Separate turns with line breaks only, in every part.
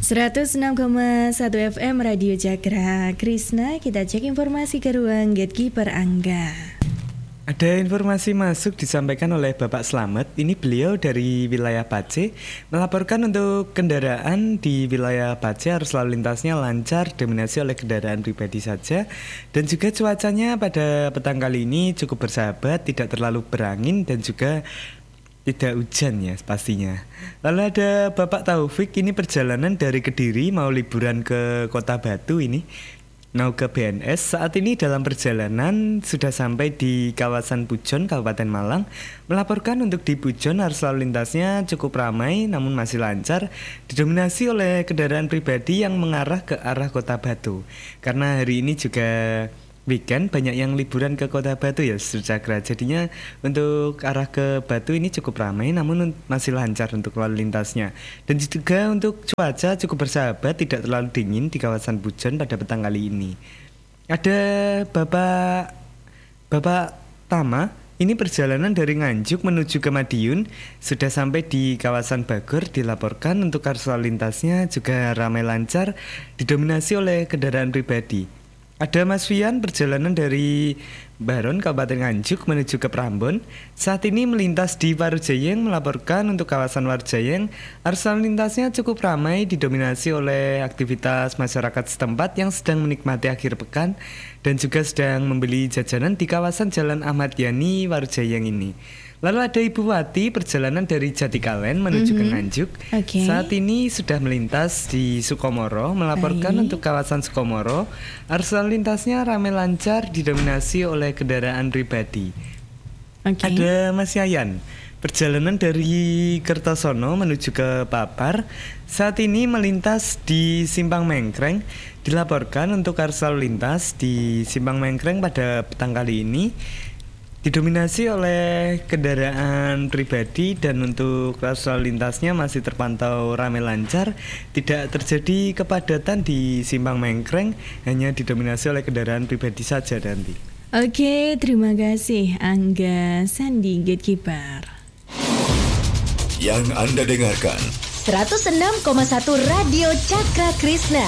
106,1 FM Radio Cakra Krishna. Kita cek informasi ke ruang Gatekeeper Angga.
Ada informasi masuk disampaikan oleh Bapak Slamet. Ini beliau dari wilayah Pace melaporkan untuk kendaraan di wilayah Pace arus lalu lintasnya lancar, dominasi oleh kendaraan pribadi saja. Dan juga cuacanya pada petang kali ini cukup bersahabat, tidak terlalu berangin dan juga tidak hujan ya pastinya. Lalu ada Bapak Taufik, ini perjalanan dari Kediri mau liburan ke Kota Batu ini. Mau ke BNS, saat ini dalam perjalanan sudah sampai di kawasan Pujon, Kabupaten Malang. Melaporkan untuk di Pujon arus lalu lintasnya cukup ramai namun masih lancar, didominasi oleh kendaraan pribadi yang mengarah ke arah Kota Batu. Karena hari ini juga weekend, banyak yang liburan ke Kota Batu ya Cakra. Jadinya untuk arah ke Batu ini cukup ramai namun masih lancar untuk lalu lintasnya. Dan juga untuk cuaca cukup bersahabat, tidak terlalu dingin di kawasan Pujon pada petang kali ini. Ada Bapak Tama, ini perjalanan dari Nganjuk menuju ke Madiun, sudah sampai di kawasan Bagor. Dilaporkan untuk arus lalu lintasnya juga ramai lancar, didominasi oleh kendaraan pribadi. Ada Mas Fian, perjalanan dari Baron, Kabupaten Nganjuk menuju ke Prambon. Saat ini melintas di Warujayeng, melaporkan untuk kawasan Warujayeng. Arus lalu lintasnya cukup ramai, didominasi oleh aktivitas masyarakat setempat yang sedang menikmati akhir pekan dan juga sedang membeli jajanan di kawasan Jalan Ahmad Yani, Warujayeng ini. Lalu ada Ibu Wati, perjalanan dari Jatikalen menuju ke Nganjuk. Saat ini sudah melintas di Sukomoro, melaporkan untuk kawasan Sukomoro. Arus lalu lintasnya ramai lancar, didominasi oleh kendaraan pribadi. Ada Mas Yayan, perjalanan dari Kertosono menuju ke Papar. Saat ini melintas di Simpang Mengkreng. Dilaporkan untuk arus lalu lintas di Simpang Mengkreng pada petang kali ini didominasi oleh kendaraan pribadi dan untuk arus lalu lintasnya masih terpantau ramai lancar, tidak terjadi kepadatan di Simpang Mengkreng, hanya didominasi oleh kendaraan pribadi saja nanti.
Oke, terima kasih Angga Sandi Gatekeeper.
Yang Anda dengarkan
106,1 Radio Cakra Krishna.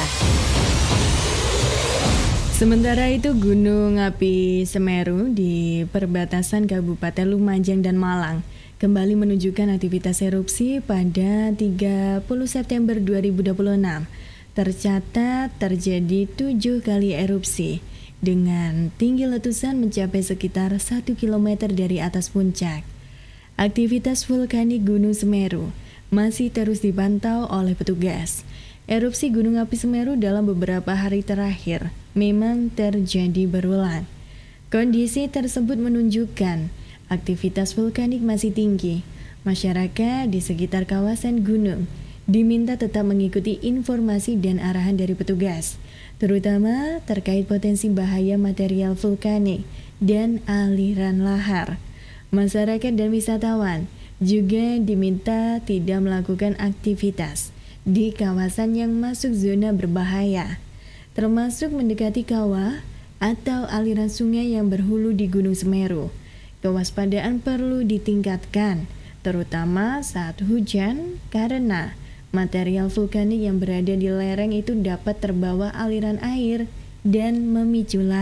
Sementara itu Gunung Api Semeru di perbatasan Kabupaten Lumajang dan Malang kembali menunjukkan aktivitas erupsi pada 30 September 2026. Tercatat terjadi 7 kali erupsi dengan tinggi letusan mencapai sekitar 1 km dari atas puncak. Aktivitas vulkanik Gunung Semeru masih terus dipantau oleh petugas. Erupsi Gunung Api Semeru dalam beberapa hari terakhir memang terjadi berulang. Kondisi tersebut menunjukkan aktivitas vulkanik masih tinggi. Masyarakat di sekitar kawasan gunung diminta tetap mengikuti informasi dan arahan dari petugas, terutama terkait potensi bahaya material vulkanik dan aliran lahar. Masyarakat dan wisatawan juga diminta tidak melakukan aktivitas di kawasan yang masuk zona berbahaya, termasuk mendekati kawah atau aliran sungai yang berhulu di Gunung Semeru. Kewaspadaan perlu ditingkatkan, terutama saat hujan, karena material vulkanik yang berada di lereng itu dapat terbawa aliran air dan memicu lahar.